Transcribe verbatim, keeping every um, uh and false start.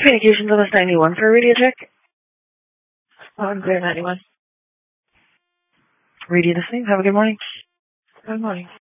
Communications on this ninety-one for a radio check. On Clear ninety-one. Radio listening. Have a good morning. Good morning.